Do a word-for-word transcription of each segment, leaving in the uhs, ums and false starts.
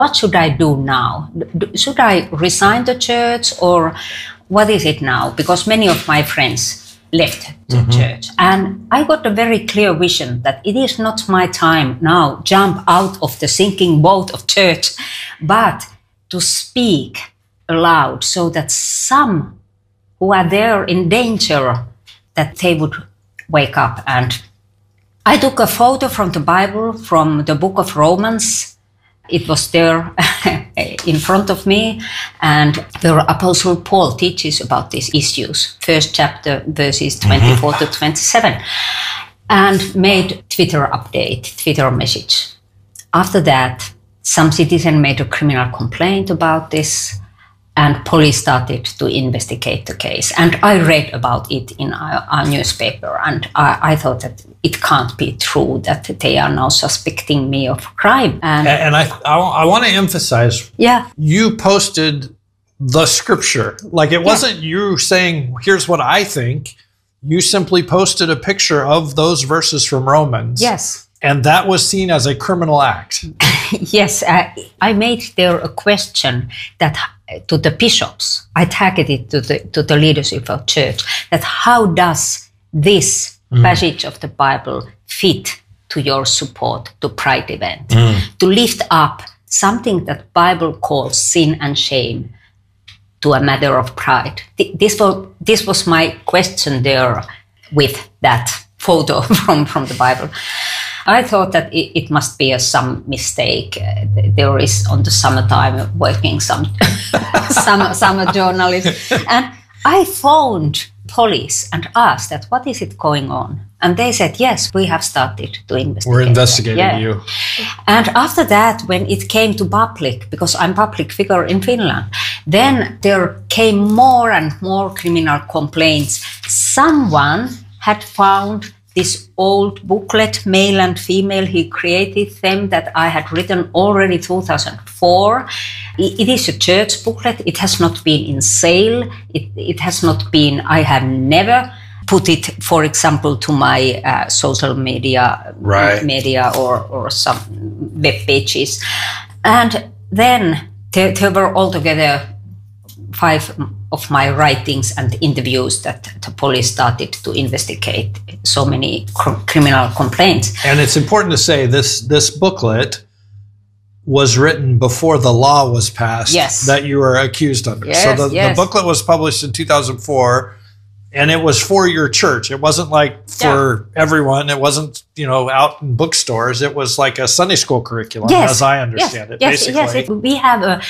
what should I do now? Should I resign the church or what is it now? Because many of my friends left the mm-hmm. church. And I got a very clear vision that it is not my time now jump out of the sinking boat of church, but to speak aloud so that some who are there in danger, that they would wake up. And I took a photo from the Bible, from the book of Romans. It was there in front of me, and where Apostle Paul teaches about these issues, first chapter, verses twenty-four mm-hmm. to twenty-seven, and made Twitter update, Twitter message. After that, some citizen made a criminal complaint about this, and police started to investigate the case. And I read about it in our, our newspaper, and I, I thought that it can't be true that they are now suspecting me of crime. And, and I, I, I want to emphasize, yeah, you posted the scripture. Like it wasn't yeah. you saying, here's what I think. You simply posted a picture of those verses from Romans. Yes. And that was seen as a criminal act. Yes, I, I made there a question that to the bishops, I tagged it to the to the leadership of church, that how does this mm. passage of the Bible fit to your support to Pride event? Mm. To lift up something that Bible calls sin and shame to a matter of pride. This was, this was my question there with that photo from, from the Bible. I thought that it, it must be a, some mistake. Uh, there is on the summertime working some summer, summer journalist. And I phoned police and asked that what is it going on? And they said, yes, we have started to investigate. We're investigating yeah. you. And after that, when it came to public, because I'm public figure in Finland, then there came more and more criminal complaints. Someone had found this old booklet, male and female, he created them that I had written already two thousand four. It is a church booklet. It has not been in sale. It, it has not been, I have never put it, for example, to my uh, social media, right. media or, or some web pages. And then there, there were altogether five of my writings and interviews that the police started to investigate so many cr- criminal complaints. And it's important to say this this booklet was written before the law was passed yes. that you were accused under. Yes, so the, yes. the booklet was published in two thousand four, and it was for your church. It wasn't like for yeah. everyone. It wasn't, you know, out in bookstores. It was like a Sunday school curriculum, yes. as I understand yes. it, yes. basically. Yes, it, we have a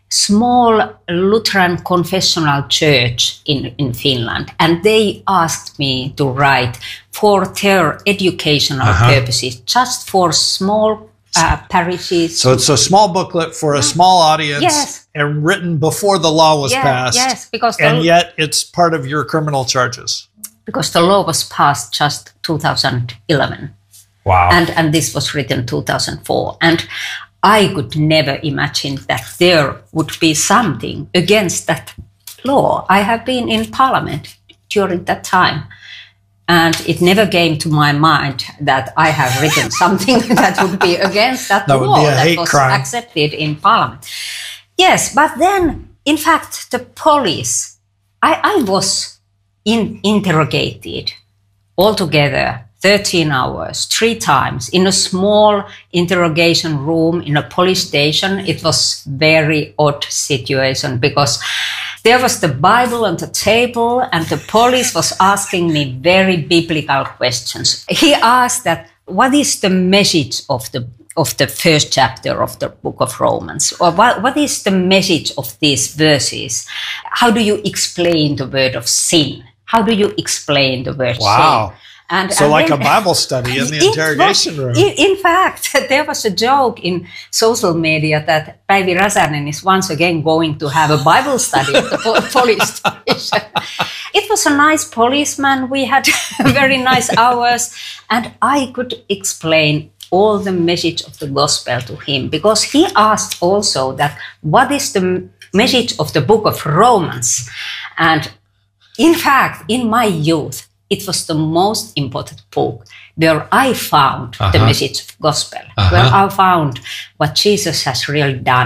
small Lutheran confessional church in, in Finland, and they asked me to write for their educational uh-huh. purposes, just for small uh, parishes. So it's a small booklet for a small audience yes. and written before the law was yeah, passed. Yes, because and yet it's part of your criminal charges. Because the law was passed just two thousand eleven. Wow. And, and this was written two thousand four. And I could never imagine that there would be something against that law. I have been in parliament during that time, and it never came to my mind that I have written something that would be against that, that law would be a hate that was crime. accepted in parliament. Yes, but then, in fact, the police, I, I was in, interrogated altogether thirteen hours, three times, in a small interrogation room in a police station. It was very odd situation because there was the Bible on the table and the police was asking me very biblical questions. He asked that, what is the message of the of the first chapter of the book of Romans? Or what, what is the message of these verses? How do you explain the word of sin? How do you explain the word wow. sin? And, so and like then, a Bible study in the interrogation was, room. In, in fact, there was a joke in social media that Päivi Räsänen is once again going to have a Bible study at the po- police station. It was a nice policeman. We had very nice hours. And I could explain all the message of the gospel to him, because he asked also that what is the message of the book of Romans? And in fact, in my youth, it was the most important book where I found Uh-huh. the message of gospel, Uh-huh. where I found what Jesus has really done.